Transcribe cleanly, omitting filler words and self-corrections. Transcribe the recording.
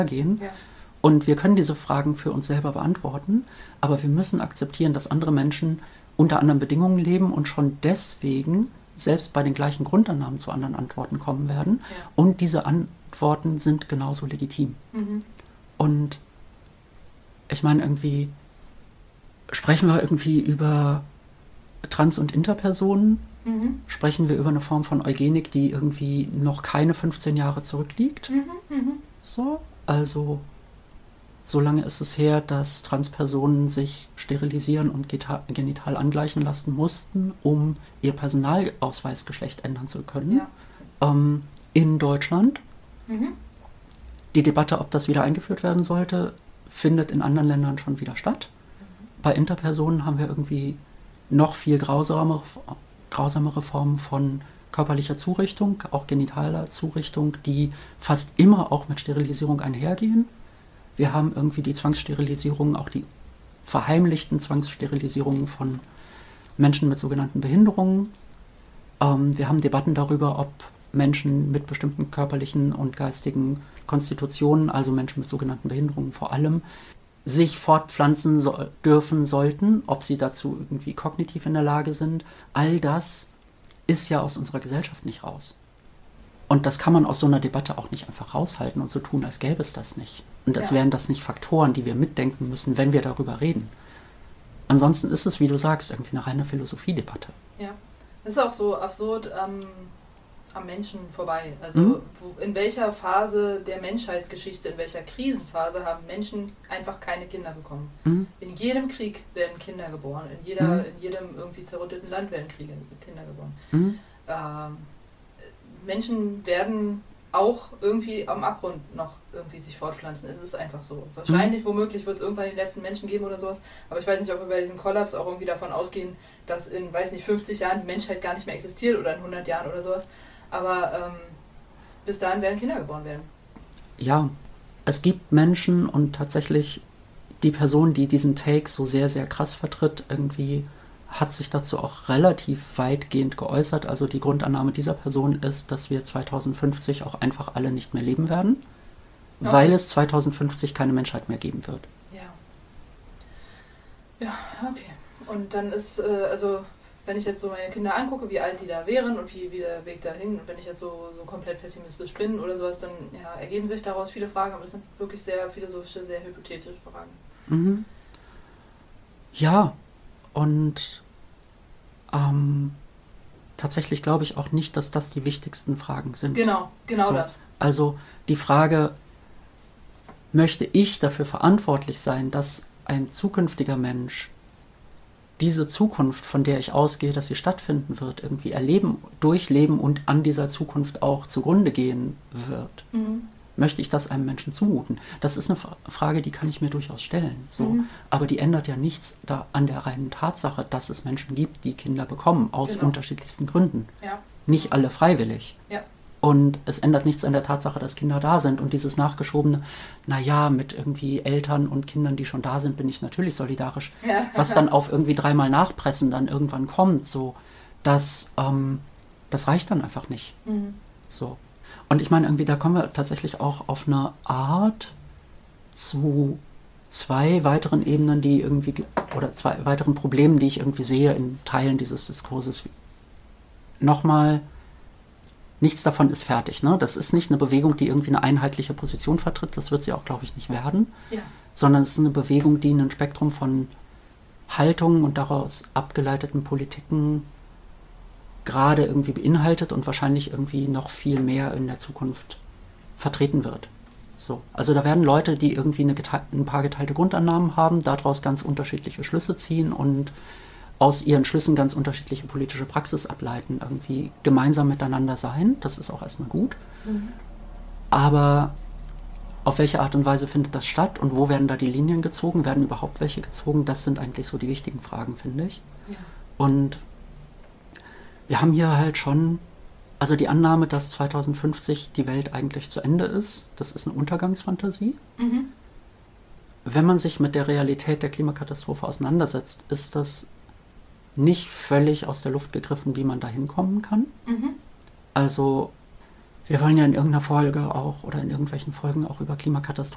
gehen. Ja. Und wir können diese Fragen für uns selber beantworten, aber wir müssen akzeptieren, dass andere Menschen unter anderen Bedingungen leben und schon deswegen selbst bei den gleichen Grundannahmen zu anderen Antworten kommen werden. Ja. Und diese Antworten sind genauso legitim. Mhm. Und ich meine, irgendwie sprechen wir irgendwie über Trans- und Interpersonen, Mhm. sprechen wir über eine Form von Eugenik, die irgendwie noch keine 15 Jahre zurückliegt. Mhm. Mhm. So, also so lange ist es her, dass Transpersonen sich sterilisieren und genital angleichen lassen mussten, um ihr Personalausweisgeschlecht ändern zu können. Ja. In Deutschland. Mhm. Die Debatte, ob das wieder eingeführt werden sollte, findet in anderen Ländern schon wieder statt. Bei Interpersonen haben wir irgendwie noch viel grausamere Formen von körperlicher Zurichtung, auch genitaler Zurichtung, die fast immer auch mit Sterilisierung einhergehen. Wir haben irgendwie die Zwangssterilisierung, auch die verheimlichten Zwangssterilisierungen von Menschen mit sogenannten Behinderungen. Wir haben Debatten darüber, ob Menschen mit bestimmten körperlichen und geistigen Konstitutionen, also Menschen mit sogenannten Behinderungen vor allem, sich fortpflanzen dürfen sollten, ob sie dazu irgendwie kognitiv in der Lage sind. All das ist ja aus unserer Gesellschaft nicht raus. Und das kann man aus so einer Debatte auch nicht einfach raushalten und so tun, als gäbe es das nicht. Und als wären das nicht Faktoren, die wir mitdenken müssen, wenn wir darüber reden. Ansonsten ist es, wie du sagst, irgendwie eine reine Philosophiedebatte. Ja, das ist auch so absurd am Menschen vorbei. Also in welcher Phase der Menschheitsgeschichte, in welcher Krisenphase haben Menschen einfach keine Kinder bekommen? Mhm. In jedem Krieg werden Kinder geboren. In jedem irgendwie zerrütteten Land werden Kinder geboren. Mhm. Menschen werden auch irgendwie am Abgrund noch irgendwie sich fortpflanzen. Es ist einfach so. Wahrscheinlich, womöglich wird es irgendwann den letzten Menschen geben oder sowas. Aber ich weiß nicht, ob wir bei diesem Kollaps auch irgendwie davon ausgehen, dass in, 50 Jahren die Menschheit gar nicht mehr existiert oder in 100 Jahren oder sowas. Aber bis dahin werden Kinder geboren werden. Ja, es gibt Menschen und tatsächlich die Person, die diesen Take so sehr, sehr krass vertritt, irgendwie hat sich dazu auch relativ weitgehend geäußert. Also die Grundannahme dieser Person ist, dass wir 2050 auch einfach alle nicht mehr leben werden, weil es 2050 keine Menschheit mehr geben wird. Ja, okay. Und dann ist, also wenn ich jetzt so meine Kinder angucke, wie alt die da wären und wie der Weg dahin, und wenn ich jetzt so komplett pessimistisch bin oder sowas, dann ergeben sich daraus viele Fragen, aber das sind wirklich sehr philosophische, sehr hypothetische Fragen. Mhm. Ja, und tatsächlich glaube ich auch nicht, dass das die wichtigsten Fragen sind. Genau so. Das. Also die Frage, möchte ich dafür verantwortlich sein, dass ein zukünftiger Mensch diese Zukunft, von der ich ausgehe, dass sie stattfinden wird, irgendwie erleben, durchleben und an dieser Zukunft auch zugrunde gehen wird? Mhm. Möchte ich das einem Menschen zumuten? Das ist eine Frage, die kann ich mir durchaus stellen. So. Aber die ändert ja nichts an der reinen Tatsache, dass es Menschen gibt, die Kinder bekommen, aus unterschiedlichsten Gründen. Ja. Nicht alle freiwillig. Ja. Und es ändert nichts an der Tatsache, dass Kinder da sind. Und dieses nachgeschobene, naja, mit irgendwie Eltern und Kindern, die schon da sind, bin ich natürlich solidarisch. Ja. Was dann auf irgendwie 3-mal Nachpressen dann irgendwann kommt, so, das reicht dann einfach nicht. Mhm. So. Und ich meine, irgendwie, da kommen wir tatsächlich auch auf eine Art zu 2 weiteren Ebenen, die irgendwie, oder 2 weiteren Problemen, die ich irgendwie sehe in Teilen dieses Diskurses. Nochmal, nichts davon ist fertig. Ne? Das ist nicht eine Bewegung, die irgendwie eine einheitliche Position vertritt. Das wird sie auch, glaube ich, nicht werden. Ja. Sondern es ist eine Bewegung, die ein Spektrum von Haltungen und daraus abgeleiteten Politiken gerade irgendwie beinhaltet und wahrscheinlich irgendwie noch viel mehr in der Zukunft vertreten wird. So. Also da werden Leute, die irgendwie ein paar geteilte Grundannahmen haben, daraus ganz unterschiedliche Schlüsse ziehen und aus ihren Schlüssen ganz unterschiedliche politische Praxis ableiten, irgendwie gemeinsam miteinander sein. Das ist auch erstmal gut. Mhm. Aber auf welche Art und Weise findet das statt und wo werden da die Linien gezogen? Werden überhaupt welche gezogen? Das sind eigentlich so die wichtigen Fragen, finde ich. Ja. Und wir haben hier halt schon, also die Annahme, dass 2050 die Welt eigentlich zu Ende ist, das ist eine Untergangsfantasie. Mhm. Wenn man sich mit der Realität der Klimakatastrophe auseinandersetzt, ist das nicht völlig aus der Luft gegriffen, wie man da hinkommen kann. Mhm. Also wir wollen ja in irgendeiner Folge auch oder in irgendwelchen Folgen auch über Klimakatastrophen